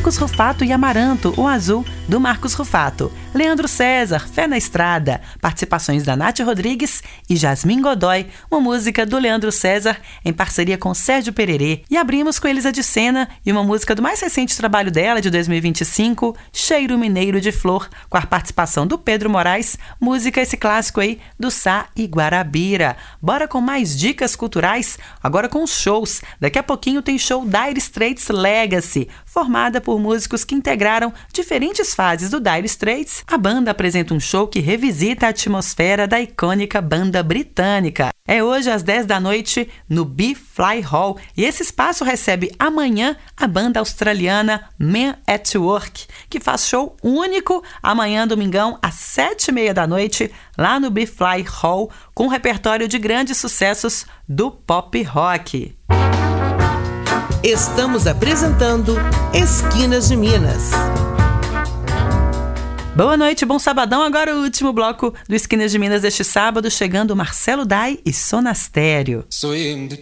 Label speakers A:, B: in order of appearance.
A: Marcos Rufato e Amaranto, O Azul, do Marcos Rufato. Leandro César, Fé na Estrada. Participações da Nath Rodrigues e Jasmine Godoy, uma música do Leandro César em parceria com Sérgio Pererê. E abrimos com Elisa de Sena e uma música do mais recente trabalho dela, de 2025, Cheiro Mineiro de Flor, com a participação do Pedro Moraes, música esse clássico aí do Sá e Guarabira. Bora com mais dicas culturais, agora com os shows. Daqui a pouquinho tem show Dire Straits Legacy, formada por músicos que integraram diferentes fases do Dire Straits. A banda apresenta um show que revisita a atmosfera da icônica banda britânica. É hoje às 10 da noite no B-Fly Hall, e esse espaço recebe amanhã a banda australiana Men at Work, que faz show único amanhã, domingão, às 7h30 da noite, lá no B-Fly Hall, com um repertório de grandes sucessos do pop rock.
B: Estamos apresentando Esquinas de Minas.
A: Boa noite, bom sabadão. Agora o último bloco do Esquinas de Minas deste sábado, chegando Marcelo Dai e Sonastério.